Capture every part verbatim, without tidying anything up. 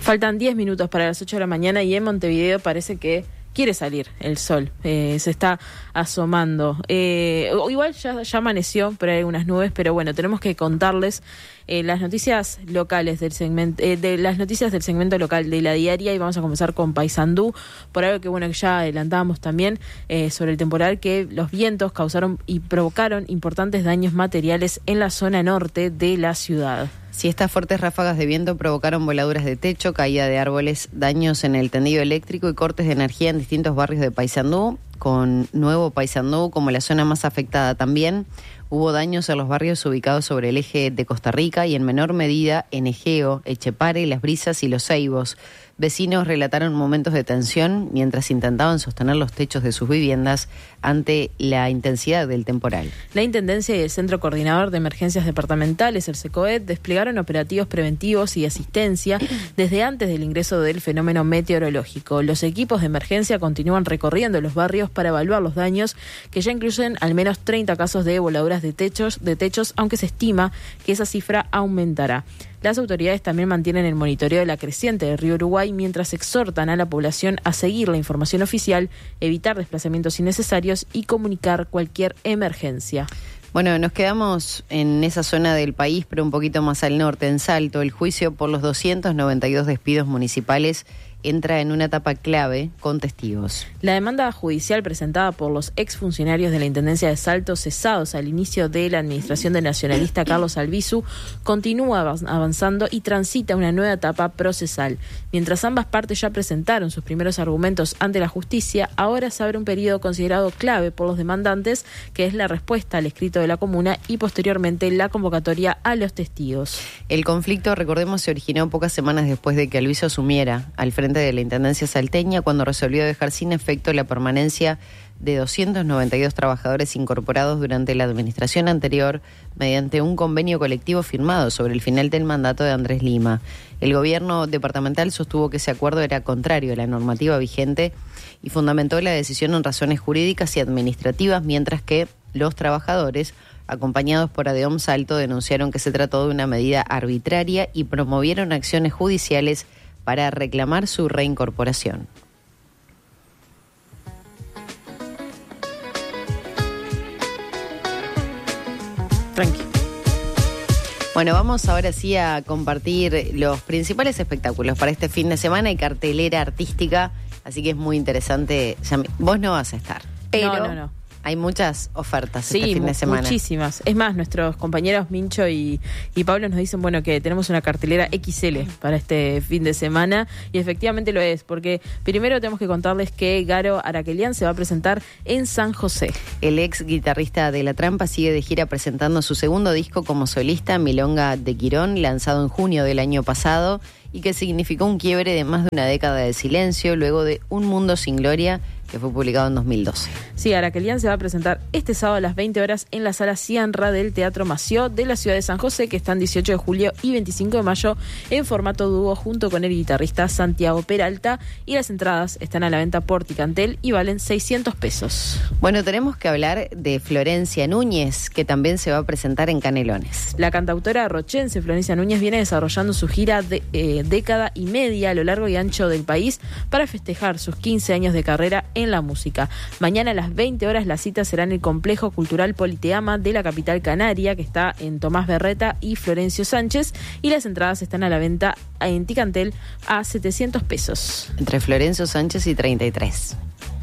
Faltan diez minutos para las ocho de la mañana y en Montevideo parece que quiere salir el sol, eh, se está asomando. Eh, igual ya, ya amaneció, pero hay algunas nubes, pero bueno, tenemos que contarles eh, las noticias locales del segmento, eh, de las noticias del segmento local de La Diaria, y vamos a comenzar con Paysandú, por algo que bueno que ya adelantábamos también eh, sobre el temporal, que los vientos causaron y provocaron importantes daños materiales en la zona norte de la ciudad. Sí, estas fuertes ráfagas de viento provocaron voladuras de techo, caída de árboles, daños en el tendido eléctrico y cortes de energía en distintos barrios de Paysandú, con Nuevo Paysandú como la zona más afectada también. Hubo daños en los barrios ubicados sobre el eje de Costa Rica y en menor medida en Egeo, Echepare, Las Brisas y Los Ceibos. Vecinos relataron momentos de tensión mientras intentaban sostener los techos de sus viviendas ante la intensidad del temporal. La Intendencia y el Centro Coordinador de Emergencias Departamentales, el SECOED, desplegaron operativos preventivos y asistencia desde antes del ingreso del fenómeno meteorológico. Los equipos de emergencia continúan recorriendo los barrios para evaluar los daños, que ya incluyen al menos treinta casos de voladuras de techos, de techos, aunque se estima que esa cifra aumentará. Las autoridades también mantienen el monitoreo de la creciente del río Uruguay mientras exhortan a la población a seguir la información oficial, evitar desplazamientos innecesarios y comunicar cualquier emergencia. Bueno, nos quedamos en esa zona del país, pero un poquito más al norte, en Salto. El juicio por los doscientos noventa y dos despidos municipales entra en una etapa clave con testigos. La demanda judicial presentada por los exfuncionarios de la Intendencia de Salto cesados al inicio de la administración del nacionalista Carlos Albizu continúa avanzando y transita una nueva etapa procesal. Mientras ambas partes ya presentaron sus primeros argumentos ante la justicia, ahora se abre un periodo considerado clave por los demandantes, que es la respuesta al escrito de la comuna y posteriormente la convocatoria a los testigos. El conflicto, recordemos, se originó pocas semanas después de que Albizu asumiera al frente de la Intendencia salteña, cuando resolvió dejar sin efecto la permanencia de doscientos noventa y dos trabajadores incorporados durante la administración anterior mediante un convenio colectivo firmado sobre el final del mandato de Andrés Lima. El gobierno departamental sostuvo que ese acuerdo era contrario a la normativa vigente y fundamentó la decisión en razones jurídicas y administrativas, mientras que los trabajadores, acompañados por ADEOM Salto, denunciaron que se trató de una medida arbitraria y promovieron acciones judiciales para reclamar su reincorporación. Tranquilo. Bueno, vamos ahora sí a compartir los principales espectáculos para este fin de semana y cartelera artística, así que es muy interesante. Vos no vas a estar, pero no, no, no. Hay muchas ofertas sí, este fin de semana. Muchísimas. Es más, nuestros compañeros Mincho y, y Pablo nos dicen, bueno, que tenemos una cartelera equis ele para este fin de semana, y efectivamente lo es, porque primero tenemos que contarles que Garo Araquelian se va a presentar en San José. El ex guitarrista de La Trampa sigue de gira presentando su segundo disco como solista, Milonga de Quirón, lanzado en junio del año pasado, y que significó un quiebre de más de una década de silencio luego de Un Mundo Sin Gloria, que fue publicado en dos mil doce. Sí, Araquelian se va a presentar este sábado a las veinte horas en la Sala Cianra del Teatro Mació de la ciudad de San José, que están dieciocho de julio y veinticinco de mayo en formato dúo junto con el guitarrista Santiago Peralta, y las entradas están a la venta por Ticantel y valen seiscientos pesos. Bueno, tenemos que hablar de Florencia Núñez, que también se va a presentar en Canelones. La cantautora rochense Florencia Núñez viene desarrollando su gira de eh, década y media a lo largo y ancho del país para festejar sus quince años de carrera en la música. Mañana a las veinte horas la cita será en el Complejo Cultural Politeama de la capital canaria, que está en Tomás Berreta y Florencio Sánchez, y las entradas están a la venta en Ticantel a setecientos pesos. Entre Florencio Sánchez y treinta y tres.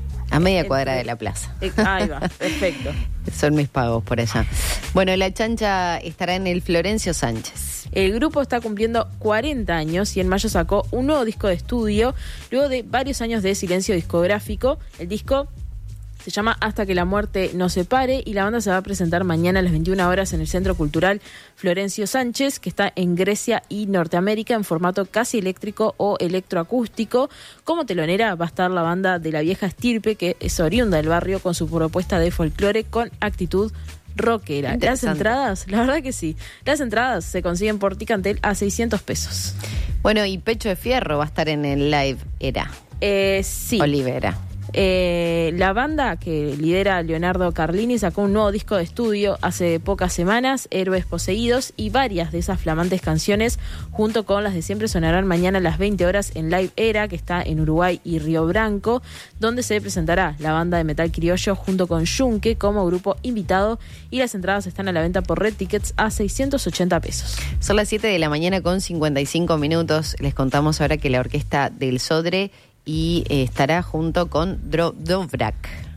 A media cuadra de la plaza. Ahí va, perfecto. Son mis pagos por allá. Bueno, la chancha estará en el Florencio Sánchez. El grupo está cumpliendo cuarenta años y en mayo sacó un nuevo disco de estudio, luego de varios años de silencio discográfico. El disco se llama Hasta que la muerte nos separe, y la banda se va a presentar mañana a las veintiuna horas en el Centro Cultural Florencio Sánchez, que está en Grecia y Norteamérica, en formato casi eléctrico o electroacústico. Como telonera va a estar la banda de La Vieja Estirpe, que es oriunda del barrio, con su propuesta de folclore con actitud rockera. Las entradas, la verdad que sí, las entradas se consiguen por Ticantel a seiscientos pesos. Bueno, y Pecho de Fierro va a estar en el Live Era. Eh, sí. Olivera. Eh, la banda que lidera Leonardo Carlini sacó un nuevo disco de estudio hace pocas semanas, Héroes Poseídos, y varias de esas flamantes canciones, junto con las de siempre, sonarán mañana a las veinte horas en Live Era, que está en Uruguay y Río Branco, donde se presentará la banda de metal criollo junto con Yunque como grupo invitado, y las entradas están a la venta por Red Tickets a seiscientos ochenta pesos. Son las siete de la mañana con cincuenta y cinco minutos. Les contamos ahora que la orquesta del Sodre y eh, estará junto con Dro- Dvorak.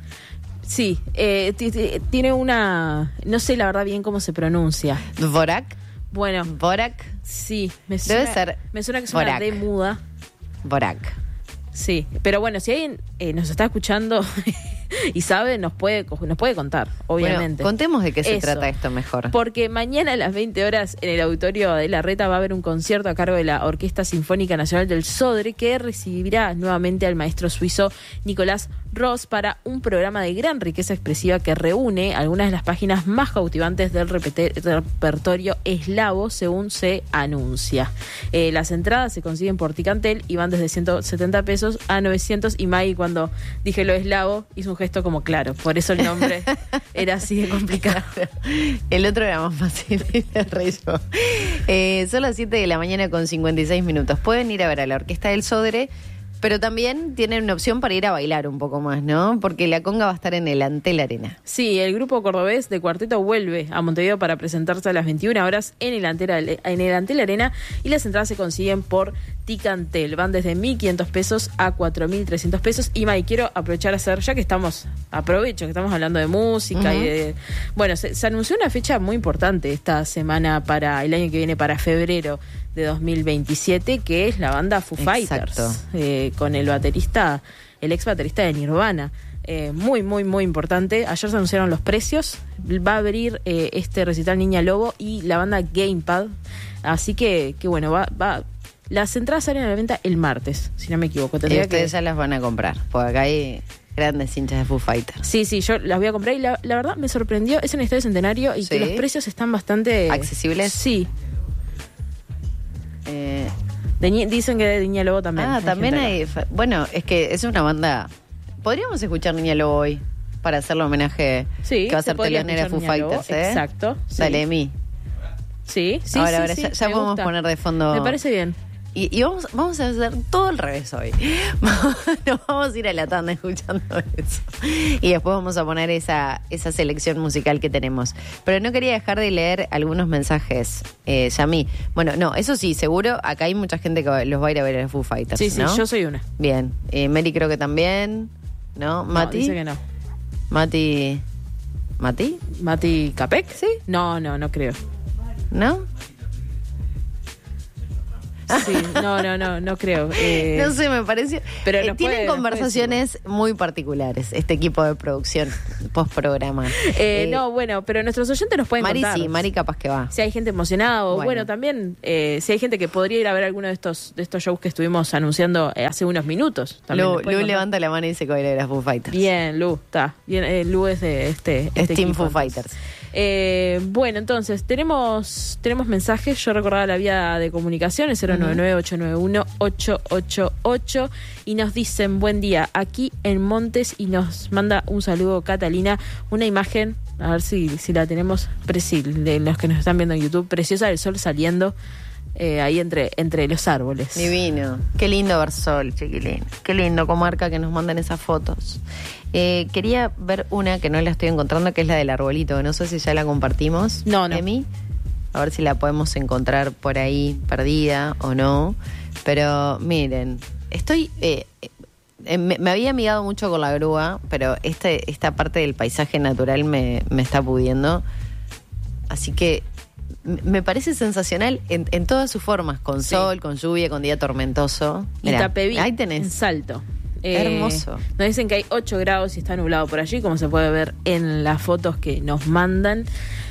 Sí, eh, t- t- tiene una... No sé la verdad bien cómo se pronuncia. ¿Dvorak? Bueno, ¿Dvorak? sí, me suena, Debe ser me suena que es una Dvorak. D muda. Dvorak. Sí, pero bueno, si alguien eh, nos está escuchando y sabe, nos puede nos puede contar, obviamente. Bueno, contemos de qué se Eso. trata esto mejor. Porque mañana a las veinte horas en el Auditorio de La Reta va a haber un concierto a cargo de la Orquesta Sinfónica Nacional del Sodre, que recibirá nuevamente al maestro suizo Nicolás Ross para un programa de gran riqueza expresiva que reúne algunas de las páginas más cautivantes del repete- repertorio eslavo, según se anuncia. Eh, las entradas se consiguen por Ticantel y van desde ciento setenta pesos a novecientos, y Maggie, cuando dije lo eslavo, hizo un gesto como claro, por eso el nombre era así de complicado. El otro era más fácil, me reí yo. Eh, son las siete de la mañana con cincuenta y seis minutos. Pueden ir a ver a la Orquesta del Sodre, pero también tienen una opción para ir a bailar un poco más, ¿no? Porque la conga va a estar en el Antel Arena. Sí, el grupo cordobés de cuarteto vuelve a Montevideo para presentarse a las veintiuna horas en el Antel, en el Antel Arena, y las entradas se consiguen por Ticantel. Van desde mil quinientos pesos a cuatro mil trescientos pesos. Y May, quiero aprovechar a hacer, ya que estamos, aprovecho que estamos hablando de música, uh-huh. y de, bueno, se, se anunció una fecha muy importante esta semana para el año que viene, para febrero de dos mil veintisiete, que es la banda Foo Exacto. Fighters, eh, con el baterista, el ex baterista de Nirvana. Eh, muy, muy, muy importante. Ayer se anunciaron los precios. Va a abrir eh, este recital Niña Lobo y la banda Gamepad. Así que, que bueno, va, va. Las entradas salen a la venta el martes, si no me equivoco. Y Tendría ustedes que... ya las van a comprar, porque acá hay grandes hinchas de Foo Fighters. Sí, sí, yo las voy a comprar y la, la verdad me sorprendió. Es en el Estadio Centenario y ¿Sí? que los precios están bastante... ¿Accesibles? Sí. Eh... De Ni- dicen que de Niña Lobo también. Ah, hay también gente hay... acá. Bueno, es que es una banda... Podríamos escuchar Niña Lobo hoy para hacerle homenaje Sí, que va a se ser podría telonera escuchar Foo Niña Lobo, Fighters, ¿eh? exacto, sí. Dale, Emi. Sí, sí, ahora, sí, ahora sí, ya, ya me podemos gusta. poner de fondo... Me parece bien. Y, y vamos, vamos a hacer todo al revés hoy. Nos vamos a ir a la tanda escuchando eso. Y después vamos a poner esa, esa selección musical que tenemos. Pero no quería dejar de leer algunos mensajes, eh, Yami. Bueno, no, eso sí, seguro acá hay mucha gente que los va a ir a ver a Foo Fighters, Sí, sí, ¿no? yo soy una. Bien. Eh, Mary creo que también. ¿No? ¿Mati? No, dice que no. Mati... ¿Mati? ¿Mati Capek? Sí. No, no, no creo. ¿No? Sí, no, no, no, no creo. Eh, No sé, me pareció. pero Eh, nos tienen puede- nos conversaciones muy particulares, este equipo de producción post-programa. eh, Eh, no, bueno, pero nuestros oyentes nos pueden Mari contar. sí, Mari capaz que va. Si hay gente emocionada o Bueno. bueno, también eh, si hay gente que podría ir a ver alguno de estos de estos shows que estuvimos anunciando eh, hace unos minutos. También Lu, nos pueden Lu contar. levanta la mano y dice que va a ir a ver a Foo Fighters. Bien, Lu, está. Bien, eh, Lu es de este, este Es Team equipo, Foo entonces. Fighters. Eh, bueno, entonces, tenemos tenemos mensajes. Yo recordaba la vía de comunicación, el cero nueve nueve, ocho nueve uno, ocho ocho ocho, y nos dicen, buen día, aquí en Montes, y nos manda un saludo Catalina, una imagen, a ver si, si la tenemos, presil, de los que nos están viendo en YouTube, preciosa del sol saliendo eh, ahí entre, entre los árboles. Divino. Qué lindo ver sol, chiquilín. Qué lindo, comarca, que nos mandan esas fotos. Eh, quería ver una que no la estoy encontrando, que es la del arbolito. No sé si ya la compartimos. No, no. Emi. A ver si la podemos encontrar por ahí perdida o no. Pero miren, estoy... Eh, eh, me, me había amigado mucho con la grúa, pero este, esta parte del paisaje natural me, me está pudiendo. Así que m- me parece sensacional en, en todas sus formas, con Sí. sol, con lluvia, con día tormentoso. Mirá, Itapeví, ahí en tenés. Salto. Hermoso. Nos dicen que hay ocho grados y está nublado por allí, como se puede ver en las fotos que nos mandan.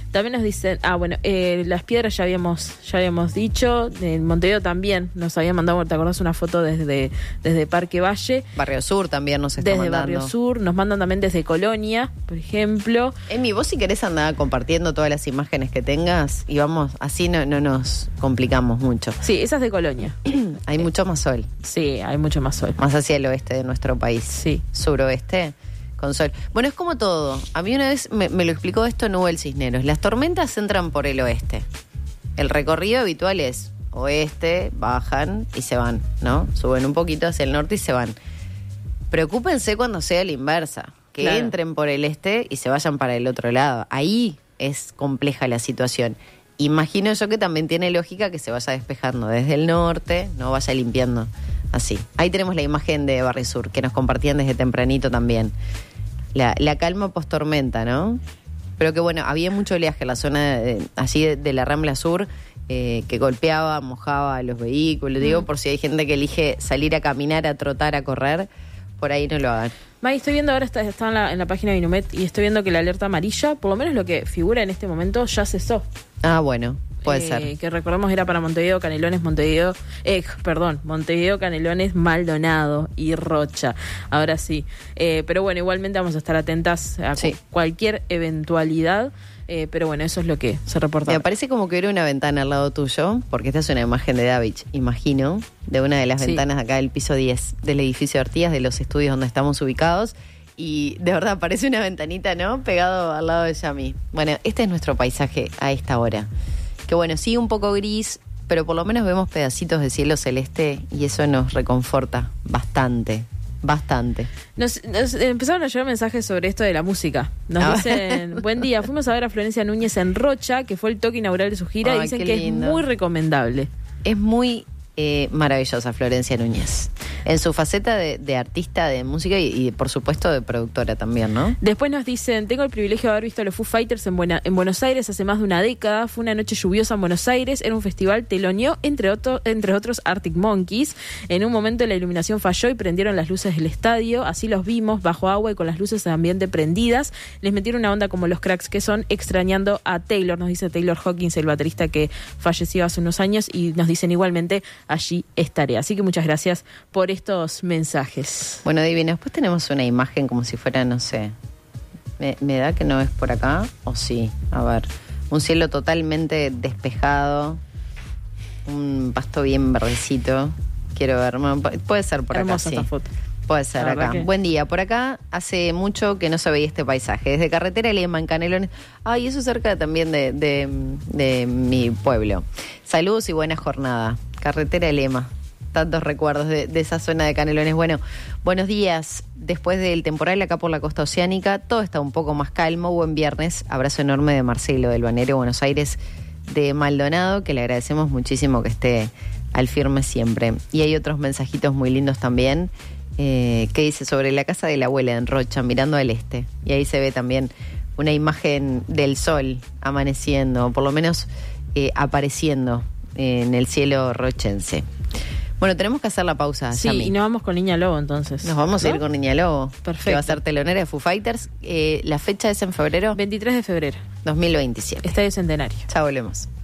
También nos dicen, ah, bueno, eh, Las Piedras ya habíamos ya habíamos dicho, en Montevideo también nos habían mandado, ¿te acordás? Una foto desde, desde Parque Valle. Barrio Sur también nos está desde mandando. Barrio Sur, nos mandan también desde Colonia, por ejemplo. Emi, vos si querés andar compartiendo todas las imágenes que tengas y vamos, así no, no nos complicamos mucho. Sí, esa es de Colonia. Hay eh, mucho más sol. Sí, hay mucho más sol. Más hacia el oeste de nuestro país. Sí. Suroeste, con sol. Bueno, es como todo. A mí una vez me, me lo explicó esto Nubel Cisneros. Las tormentas entran por el oeste. El recorrido habitual es oeste, bajan y se van, ¿no? Suben un poquito hacia el norte y se van. Preocúpense cuando sea la inversa. Que claro. entren por el este y se vayan para el otro lado. Ahí es compleja la situación. Imagino yo que también tiene lógica que se vaya despejando desde el norte, no vaya limpiando así. Ahí tenemos la imagen de Barrio Sur, que nos compartían desde tempranito también. La, la calma post-tormenta, ¿no? Pero que bueno, había mucho oleaje en la zona de, así de, de la Rambla Sur, eh, que golpeaba, mojaba a los vehículos. Mm. Digo, por si hay gente que elige salir a caminar, a trotar, a correr, por ahí no lo hagan. May, estoy viendo ahora, está, está en, la, en la página de Inumet, y estoy viendo que la alerta amarilla, por lo menos lo que figura en este momento, ya cesó. Ah, bueno, puede eh, ser. Que recordemos era para Montevideo, Canelones, Montevideo, eh, perdón, Montevideo, Canelones, Maldonado y Rocha. Ahora sí. Eh, pero bueno, igualmente vamos a estar atentas a sí. cualquier eventualidad. Eh, pero bueno, eso es lo que se reporta. Me parece como que era una ventana al lado tuyo, porque esta es una imagen de Davich, imagino, de una de las sí. ventanas acá del piso diez del edificio Artigas, de los estudios donde estamos ubicados. Y de verdad parece una ventanita, ¿no? Pegado al lado de Yami. Bueno, este es nuestro paisaje a esta hora. Que bueno, sí, un poco gris, pero por lo menos vemos pedacitos de cielo celeste y eso nos reconforta bastante. Bastante. Nos, nos empezaron a llegar mensajes sobre esto de la música. Nos ah. dicen, buen día, fuimos a ver a Florencia Núñez en Rocha, que fue el toque inaugural de su gira, Ay, y dicen que lindo. Es muy recomendable. Es muy eh, maravillosa Florencia Núñez. En su faceta de, de artista de música y, y, por supuesto, de productora también, ¿no? Después nos dicen, tengo el privilegio de haber visto a los Foo Fighters en, Buena, en Buenos Aires hace más de una década. Fue una noche lluviosa en Buenos Aires. Era un festival teloneó, entre, otro, entre otros, Arctic Monkeys. En un momento la iluminación falló y prendieron las luces del estadio. Así los vimos, bajo agua y con las luces de ambiente prendidas. Les metieron una onda como los cracks que son, extrañando a Taylor. Nos dice Taylor Hawkins, el baterista que falleció hace unos años. Y nos dicen igualmente, allí estaré. Así que muchas gracias por estos mensajes. Bueno, Divina, después tenemos una imagen como si fuera, no sé, me, me da que no es por acá, o sí, a ver, un cielo totalmente despejado, un pasto bien verdecito, quiero ver, puede ser por Hermosa acá, esta sí. foto. Puede ser acá. Que... Buen día. Por acá hace mucho que no se veía este paisaje. Desde Carretera Lema, en Canelones. Ay, eso cerca también de, de, de mi pueblo. Saludos y buena jornada. Carretera Lema. Tantos recuerdos de, de esa zona de Canelones. Bueno, buenos días. Después del temporal acá por la costa oceánica, todo está un poco más calmo. Buen viernes. Abrazo enorme de Marcelo, del Balneario Buenos Aires de Maldonado, que le agradecemos muchísimo que esté al firme siempre. Y hay otros mensajitos muy lindos también. Eh, que dice sobre la casa de la abuela en Rocha, mirando al este. Y ahí se ve también una imagen del sol amaneciendo, por lo menos eh, apareciendo en el cielo rochense. Bueno, tenemos que hacer la pausa. Sí, Yami. Y nos vamos con Niña Lobo entonces. Nos vamos ¿no? a ir con Niña Lobo. Perfecto. Que va a ser telonera de Foo Fighters. Eh, la fecha es en febrero. veintitrés de febrero. dos mil veintisiete. Estadio Centenario. Ya volvemos.